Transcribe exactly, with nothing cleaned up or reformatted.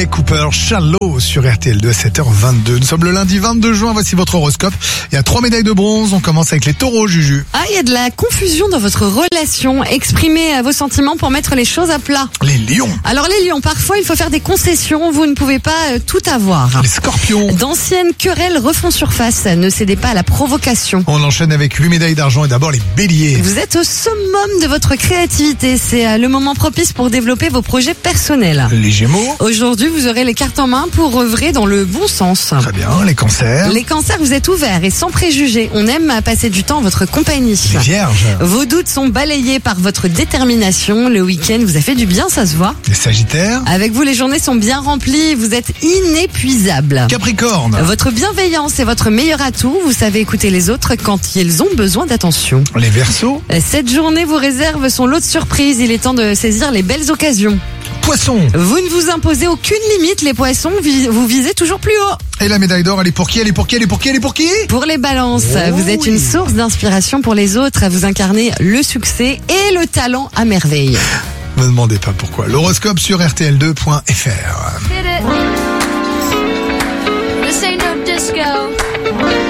Cooper, Shallow sur R T L deux à sept heures vingt-deux. Nous sommes le lundi vingt-deux juin, voici votre horoscope. Il y a trois médailles de bronze, on commence avec les taureaux, Juju. Ah, il y a de la confusion dans votre relation. Exprimez vos sentiments pour mettre les choses à plat. Les lions. Alors les lions, parfois il faut faire des concessions, vous ne pouvez pas euh, tout avoir. Les scorpions. D'anciennes querelles refont surface, ne cédez pas à la provocation. On enchaîne avec huit médailles d'argent et d'abord les béliers. Vous êtes au summum de votre créativité, c'est euh, le moment propice pour développer vos projets personnels. Les gémeaux. Aujourd'hui, vous aurez les cartes en main pour œuvrer dans le bon sens. Très bien, les cancers. Les cancers, vous êtes ouverts et sans préjugés. On aime passer du temps en votre compagnie. Les vierges. Vos doutes sont balayés par votre détermination. Le week-end vous a fait du bien, ça se voit. Les sagittaires. Avec vous, les journées sont bien remplies. Vous êtes inépuisable. Capricorne. Votre bienveillance est votre meilleur atout. Vous savez écouter les autres quand ils ont besoin d'attention. Les verseaux. Cette journée vous réserve son lot de surprises. Il est temps de saisir les belles occasions. Poissons. Vous ne vous imposez aucune limite, les poissons. Vous visez toujours plus haut. Et la médaille d'or, elle est pour qui? Elle est pour qui? Elle est pour qui? Elle est pour qui? Pour les balances, Oh vous êtes oui. une source d'inspiration pour les autres. Vous incarnez le succès et le talent à merveille. Ne me demandez pas pourquoi. L'horoscope sur R T L deux point F R. Hit it. This ain't no disco.